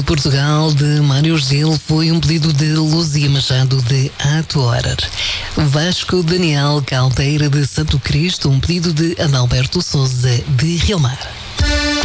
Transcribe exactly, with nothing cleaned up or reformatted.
de Portugal, de Mário Gil, foi um pedido de Luzia Machado de Atuar. Vasco Daniel Caldeira de Santo Cristo, um pedido de Adalberto Souza de Rilmar.